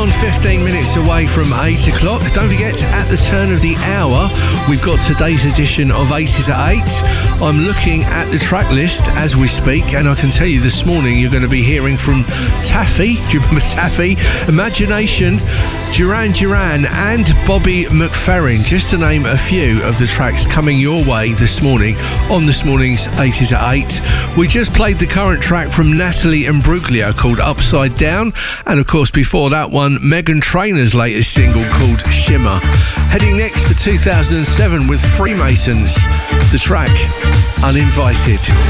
on 15 minutes away from 8 o'clock. Don't forget, at the turn of the hour, we've got today's edition of 80s at 8. I'm looking at the track list as we speak, and I can tell you this morning you're going to be hearing from Taffy. Do you remember Taffy? Imagination, Duran Duran and Bobby McFerrin, just to name a few of the tracks coming your way this morning on this morning's 80s at 8. We just played the current track from Natalie Imbruglia called Upside Down, and of course before that one, Meghan Trainor's latest single called Shimmer. Heading next for 2007 with Freemasons, the track Uninvited.